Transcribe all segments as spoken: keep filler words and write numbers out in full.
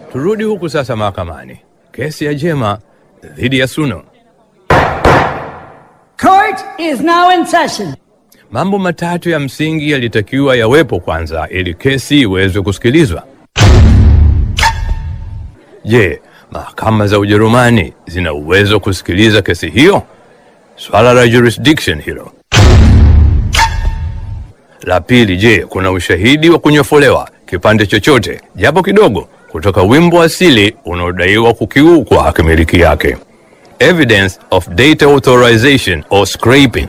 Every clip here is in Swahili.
Turudi huku sasa mahakamani. Kesi ya Jema dhidi ya Suno. Court is now in session. Mambo matatu ya msingi yalitakiwa yawepo kwanza ili kesi iweze kusikilizwa. Je, mahakama za Ujerumani zina uwezo kusikiliza kesi hiyo? Swala la jurisdiction hilo. La pili, je, kuna ushahidi wa kunyofolewa kipande chochote japo kidogo kutoka wimbo asili unaodaiwa kukiukwa hakimiliki yake? Evidence of data authorization or scraping.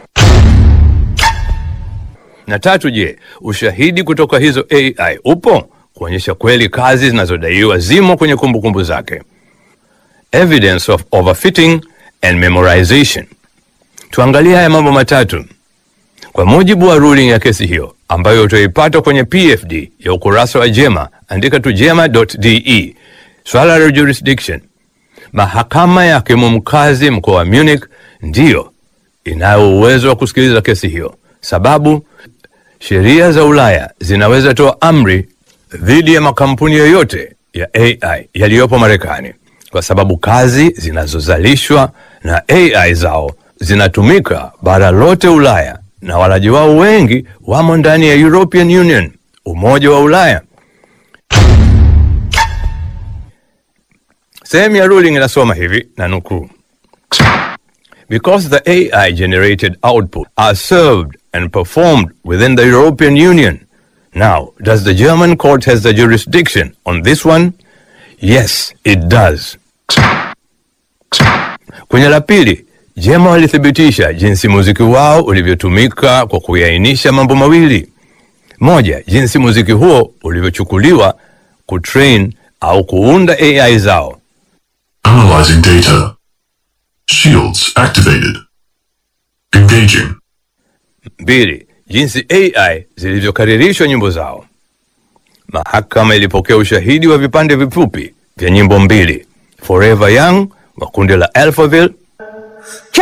Na tatu, je, ushahidi kutoka hizo A I upo kuonyesha kweli kazi zinazodaiwa zimo kwenye kumbukumbu zake? Evidence of overfitting and memorization. Tuangalia haya mambo matatu. Kwa mujibu wa ruling ya kesi hiyo ambayo utaipata kwenye P F D ya ukurasa wa Jema, andika tu jema dot d e. Swala la jurisdiction. Mahakama ya hakimu mkazi mkoa wa Munich ndiyo inayo uwezo wa kusikiliza kesi hiyo. Sababu sheria za Ulaya zinaweza toa amri dhidi ya makampuni yoyote ya A I yaliyopo Marekani, kwa sababu kazi zinazozalishwa na A I zao zinatumika bara lote Ulaya na walaji wao wengi wamo ndani ya European Union, Umoja wa Ulaya. Sehemu ya ruling inasoma hivi na nukuu: Because the A I generated output are served and performed within the European Union. Now, does the German court has the jurisdiction on this one? Yes, it does. Kwenye la pili, Jema walithibitisha jinsi muziki wao ulivyotumika kwa kuainisha mambo mawili. Moja, jinsi muziki huo ulivyochukuliwa kutrain au kuunda A I zao. Analyzing data. Shields activated. Engaging. Mbili, jinsi A I zilivyokaririshwa nyimbo zao. Mahakama ilipokea ushahidi wa vipande vifupi vya nyimbo mbili, Forever Young wa kundi la Alphaville